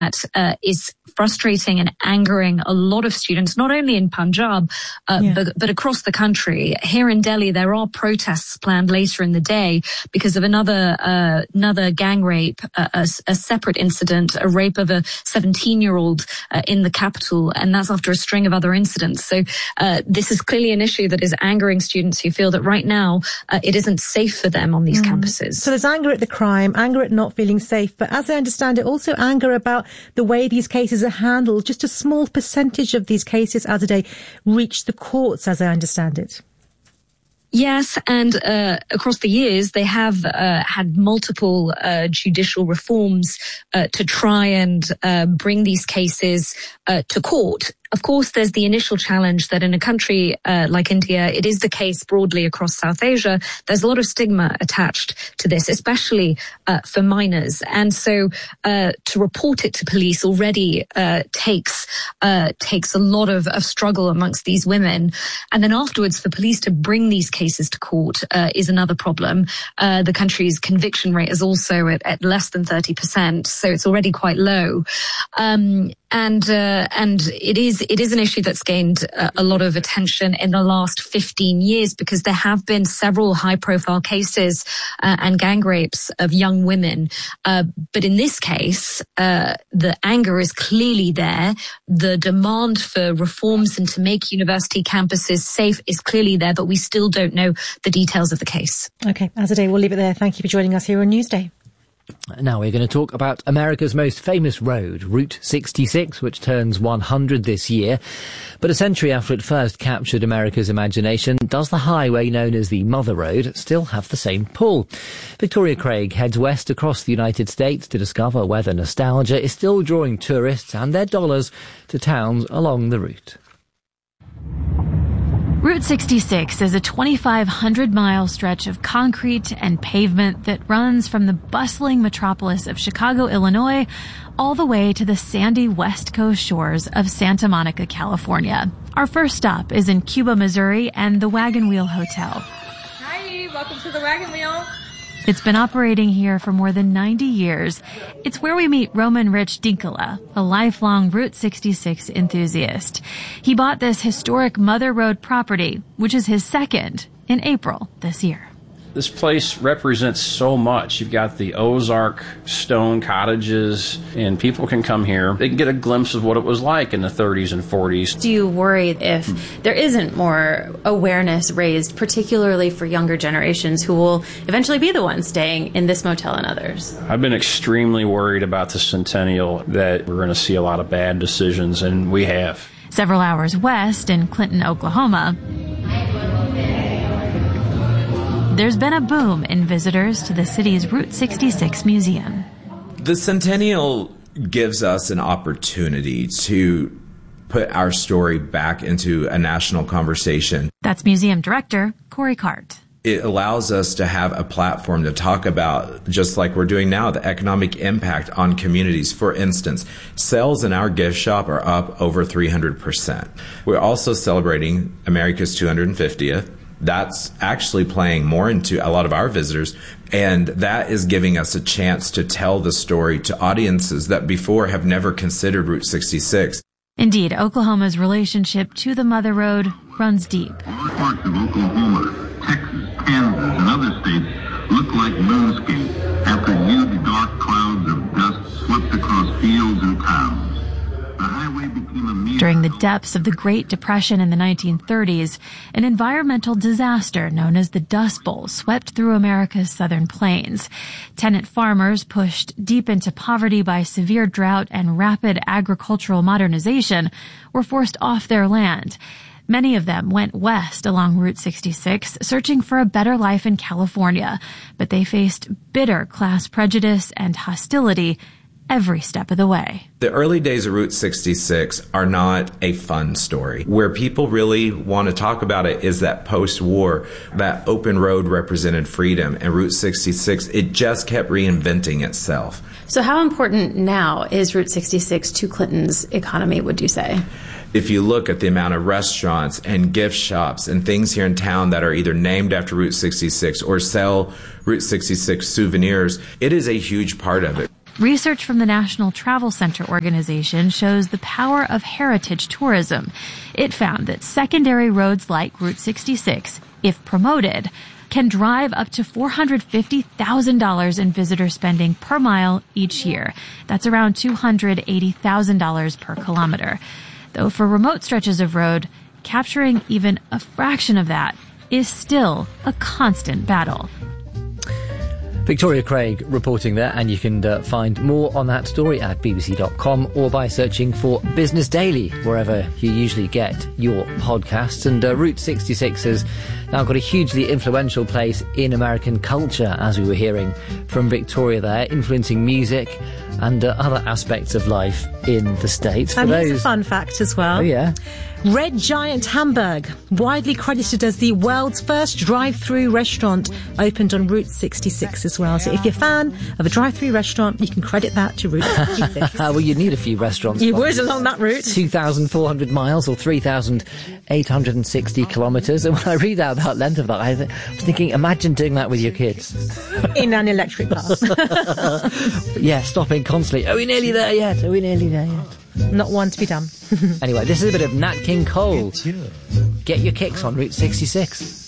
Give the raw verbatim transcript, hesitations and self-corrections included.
that uh, is frustrating and angering a lot of students, not only in Punjab, uh, yeah. but, but across the country. Here in Delhi, there are protests planned later in the day because of another uh, another gang rape, uh, a, a separate incident, a rape of a seventeen-year-old uh, in the capital, and that's after a string of other incidents. So uh, this is clearly an issue that is angering students who feel that right now uh, it isn't safe for them on these mm. campuses. So there's anger at the crime, anger at not feeling safe, but as I understand it, also anger about the way these cases are handled. Just a small percentage of these cases, Azadeh, reach the courts, as I understand it. Yes, and uh, across the years, they have uh, had multiple uh, judicial reforms uh, to try and uh, bring these cases uh, to court. Of course, there's the initial challenge that in a country uh, like India, it is the case broadly across South Asia. There's a lot of stigma attached to this, especially uh, for minors. And so uh, to report it to police already uh, takes uh, takes a lot of, of struggle amongst these women. And then afterwards, for police to bring these cases to court uh, is another problem. Uh, the country's conviction rate is also at, at less than thirty percent, so it's already quite low. Um, and uh, and it is It is an issue that's gained uh, a lot of attention in the last fifteen years because there have been several high-profile cases uh, and gang rapes of young women. Uh, but in this case, uh, the anger is clearly there. The demand for reforms and to make university campuses safe is clearly there, but we still don't know the details of the case. OK, Azadeh, we'll leave it there. Thank you for joining us here on Newsday. Now we're going to talk about America's most famous road, Route sixty-six, which turns one hundred this year. But a century after it first captured America's imagination, does the highway known as the Mother Road still have the same pull? Victoria Craig heads west across the United States to discover whether nostalgia is still drawing tourists and their dollars to towns along the route. Route sixty-six is a twenty-five hundred mile stretch of concrete and pavement that runs from the bustling metropolis of Chicago, Illinois, all the way to the sandy west coast shores of Santa Monica, California. Our first stop is in Cuba, Missouri, and the Wagon Wheel Hotel. Hi, welcome to the Wagon Wheel. It's been operating here for more than ninety years. It's where we meet Roman Rich Dinkala, a lifelong Route sixty-six enthusiast. He bought this historic Mother Road property, which is his second, in April this year. This place represents so much. You've got the Ozark stone cottages, and people can come here. They can get a glimpse of what it was like in the thirties and forties. Do you worry if hmm. there isn't more awareness raised, particularly for younger generations who will eventually be the ones staying in this motel and others? I've been extremely worried about the Centennial, that we're going to see a lot of bad decisions, and we have. Several hours west in Clinton, Oklahoma, there's been a boom in visitors to the city's Route sixty-six museum. The Centennial gives us an opportunity to put our story back into a national conversation. That's museum director Corey Cart. It allows us to have a platform to talk about, just like we're doing now, the economic impact on communities. For instance, sales in our gift shop are up over three hundred percent. We're also celebrating America's two hundred fiftieth. That's actually playing more into a lot of our visitors, and that is giving us a chance to tell the story to audiences that before have never considered Route sixty-six. Indeed, Oklahoma's relationship to the Mother Road runs deep. All parts of Oklahoma, Texas, Kansas, and other states look like moonscape after huge dark clouds of dust swept across fields and towns. The highway became a mere... During the depths of the Great Depression in the nineteen thirties, an environmental disaster known as the Dust Bowl swept through America's southern plains. Tenant farmers, pushed deep into poverty by severe drought and rapid agricultural modernization, were forced off their land. Many of them went west along Route sixty-six, searching for a better life in California, but they faced bitter class prejudice and hostility every step of the way. The early days of Route sixty-six are not a fun story. Where people really want to talk about it is that post-war, that open road represented freedom, and Route sixty-six, it just kept reinventing itself. So how important now is Route sixty-six to Clinton's economy, would you say? If you look at the amount of restaurants and gift shops and things here in town that are either named after Route sixty-six or sell Route sixty-six souvenirs, it is a huge part of it. Research from the National Travel Center organization shows the power of heritage tourism. It found that secondary roads like Route sixty-six, if promoted, can drive up to four hundred fifty thousand dollars in visitor spending per mile each year. That's around two hundred eighty thousand dollars per kilometer. Though for remote stretches of road, capturing even a fraction of that is still a constant battle. Victoria Craig reporting there, and you can uh, find more on that story at b b c dot com or by searching for Business Daily, wherever you usually get your podcasts. And uh, Route sixty-six has now got a hugely influential place in American culture, as we were hearing from Victoria there, influencing music and uh, other aspects of life in the States. And For here's those... a fun fact as well. Oh, yeah. Red Giant Hamburg, widely credited as the world's first drive-through restaurant, opened on Route sixty-six as well. So if you're a fan of a drive-through restaurant, you can credit that to Route sixty-six. Well, you need a few restaurants. You would along that route. two thousand four hundred miles or three thousand eight hundred sixty kilometres. And when I read out that length of that, I th- was thinking, imagine doing that with your kids. In an electric car. Yeah, stopping constantly. Are we nearly there yet? Are we nearly there yet? Not one to be done. Anyway, this is a bit of Nat King Cole. Get your kicks on Route sixty-six.